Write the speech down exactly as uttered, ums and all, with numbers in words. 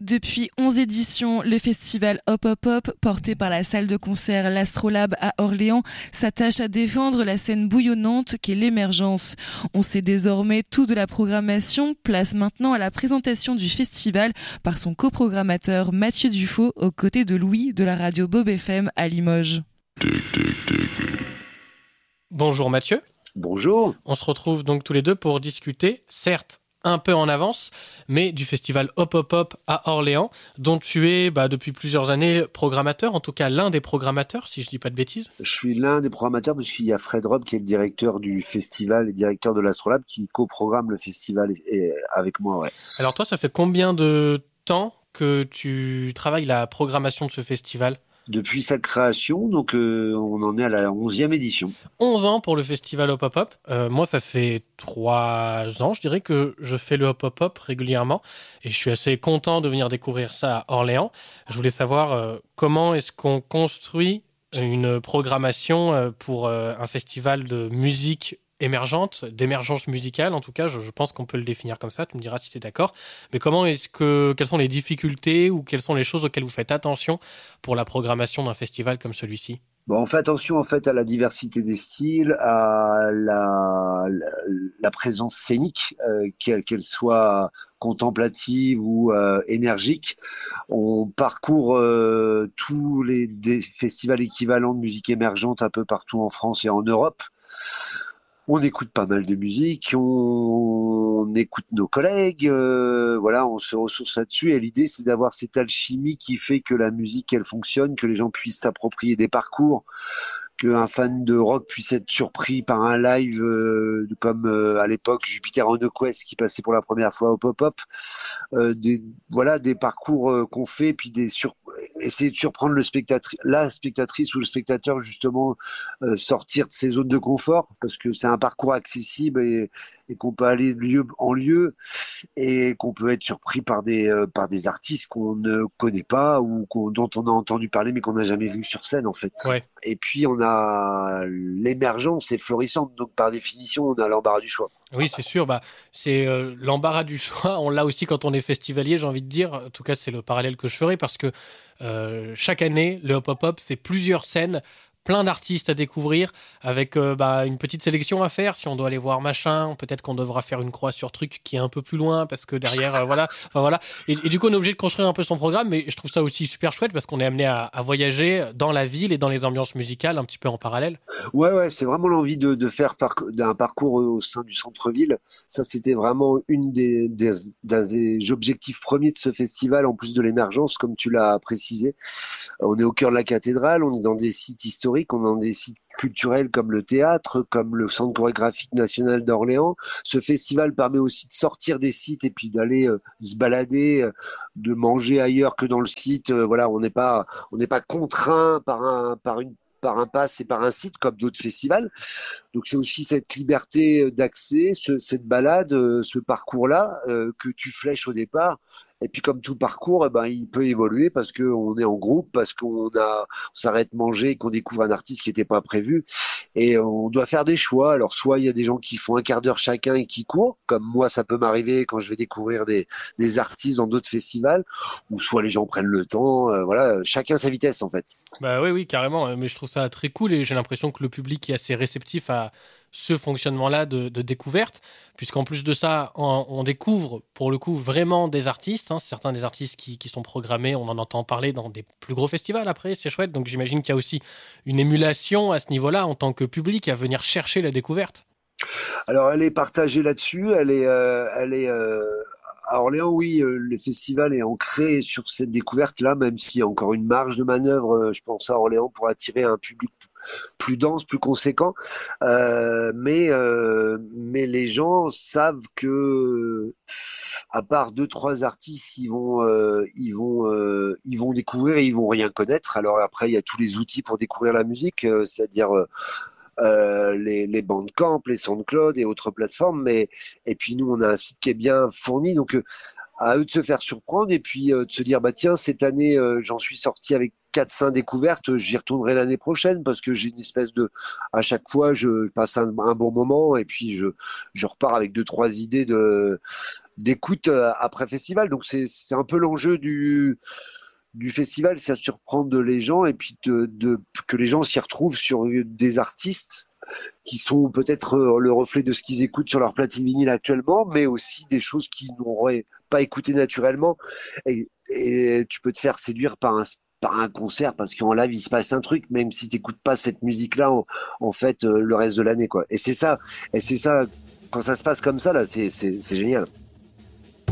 Depuis onze éditions, le festival Hop Hop Hop, porté par la salle de concert L'Astrolabe à Orléans, s'attache à défendre la scène bouillonnante qu'est l'émergence. On sait désormais tout de la programmation, place maintenant à la présentation du festival par son coprogrammateur Mathieu Dufaux, aux côtés de Louis de la radio Bob F M à Limoges. Bonjour Mathieu. Bonjour. On se retrouve donc tous les deux pour discuter, certes, un peu en avance, mais du festival Hop Hop Hop à Orléans, dont tu es bah, depuis plusieurs années programmateur, en tout cas l'un des programmateurs, si je dis pas de bêtises. Je suis l'un des programmateurs parce qu'il y a Fred Rob qui est le directeur du festival et directeur de l'Astrolabe qui coprogramme le festival et, et avec moi. Ouais. Alors toi, ça fait combien de temps que tu travailles la programmation de ce festival ? Depuis sa création, donc euh, on en est à la onzième édition. onze ans pour le festival Hop Hop Hop. Euh, moi, ça fait trois ans, je dirais, que je fais le Hop Hop Hop régulièrement. Et je suis assez content de venir découvrir ça à Orléans. Je voulais savoir euh, comment est-ce qu'on construit une programmation euh, pour euh, un festival de musique émergente, d'émergence musicale, en tout cas, je, je pense qu'on peut le définir comme ça, tu me diras si tu es d'accord. Mais comment est-ce que, quelles sont les difficultés ou quelles sont les choses auxquelles vous faites attention pour la programmation d'un festival comme celui-ci ? Bon, on fait attention en fait à la diversité des styles, à la, la, la présence scénique, euh, qu'elle, qu'elle soit contemplative ou euh, énergique. On parcourt euh, tous les des festivals équivalents de musique émergente un peu partout en France et en Europe. On écoute pas mal de musique, on, on écoute nos collègues, euh, voilà, on se ressource là-dessus. Et l'idée, c'est d'avoir cette alchimie qui fait que la musique, elle fonctionne, que les gens puissent s'approprier des parcours, qu'un fan de rock puisse être surpris par un live euh, comme euh, à l'époque Jupiter on a Quest qui passait pour la première fois au pop-up. Euh, des, voilà, des parcours euh, qu'on fait, puis des sur essayer de surprendre le spectatrice, la spectatrice ou le spectateur justement, euh, sortir de ses zones de confort parce que c'est un parcours accessible et, et qu'on peut aller de lieu en lieu et qu'on peut être surpris par des euh, par des artistes qu'on ne connaît pas ou qu'on, dont on a entendu parler mais qu'on n'a jamais vu sur scène en fait. Ouais. Et puis on a l'émergence est florissante, donc par définition on a l'embarras du choix. Oui, c'est sûr. Bah, c'est euh, l'embarras du choix. On l'a aussi quand on est festivalier, j'ai envie de dire. En tout cas, c'est le parallèle que je ferai parce que euh, chaque année, le Hop Hop Hop, c'est plusieurs scènes, plein d'artistes à découvrir, avec euh, bah, une petite sélection à faire. Si on doit aller voir machin, peut-être qu'on devra faire une croix sur truc qui est un peu plus loin parce que derrière, euh, voilà. Enfin voilà. Et, et du coup, on est obligé de construire un peu son programme, mais je trouve ça aussi super chouette parce qu'on est amené à, à voyager dans la ville et dans les ambiances musicales un petit peu en parallèle. Ouais, ouais, c'est vraiment l'envie de, de faire par, d'un parcours au sein du centre-ville. Ça, c'était vraiment une des, des, des objectifs premiers de ce festival, en plus de l'émergence, comme tu l'as précisé. On est au cœur de la cathédrale, on est dans des sites historiques, on est dans des sites culturels comme le théâtre, comme le Centre chorégraphique national d'Orléans. Ce festival permet aussi de sortir des sites et puis d'aller euh, se balader, euh, de manger ailleurs que dans le site. Euh, voilà, on n'est pas, on n'est pas contraint par un, par une par un pass et par un site comme d'autres festivals. Donc c'est aussi cette liberté d'accès, ce, cette balade, ce parcours-là euh, que tu flèches au départ. Et puis comme tout parcours, eh ben, il peut évoluer parce qu'on est en groupe, parce qu'on a, on s'arrête manger, qu'on découvre un artiste qui n'était pas prévu. Et on doit faire des choix. Alors soit il y a des gens qui font un quart d'heure chacun et qui courent, comme moi ça peut m'arriver quand je vais découvrir des, des artistes dans d'autres festivals, ou soit les gens prennent le temps. Euh, voilà, chacun sa vitesse en fait. Bah oui, oui, carrément. Mais je trouve ça très cool et j'ai l'impression que le public est assez réceptif à ce fonctionnement-là de, de découverte, puisqu'en plus de ça, on, on découvre pour le coup vraiment des artistes, hein, certains des artistes qui, qui sont programmés, on en entend parler dans des plus gros festivals après, c'est chouette, donc j'imagine qu'il y a aussi une émulation à ce niveau-là en tant que public à venir chercher la découverte. Alors elle est partagée là-dessus, elle est, euh, elle est euh, à Orléans, oui, euh, le festival est ancré sur cette découverte-là, même s'il y a encore une marge de manœuvre, euh, je pense à Orléans, pour attirer un public plus dense, plus conséquent. Euh, mais euh, mais les gens savent que à part deux trois artistes, ils vont euh, ils vont euh, ils vont découvrir et ils vont rien connaître. Alors après, il y a tous les outils pour découvrir la musique, euh, c'est-à-dire euh, Euh, les, les Bandcamp, les SoundCloud et autres plateformes, mais et puis nous on a un site qui est bien fourni, donc euh, à eux de se faire surprendre et puis euh, de se dire bah tiens cette année euh, j'en suis sorti avec quatre cinq découvertes, j'y retournerai l'année prochaine parce que j'ai une espèce de, à chaque fois, je passe un, un bon moment et puis je, je repars avec deux, trois idées de, d'écoute euh, après festival. Donc c'est, c'est un peu l'enjeu du, du festival, c'est à surprendre les gens et puis de, de, que les gens s'y retrouvent sur des artistes qui sont peut-être euh, le reflet de ce qu'ils écoutent sur leur platine vinyle actuellement, mais aussi des choses qu'ils n'auraient pas écoutées naturellement. Et, et tu peux te faire séduire par un par un concert parce qu'en live il se passe un truc, même si t'écoutes pas cette musique-là en, en fait euh, le reste de l'année, quoi. Et c'est ça, et c'est ça quand ça se passe comme ça là, c'est c'est c'est génial.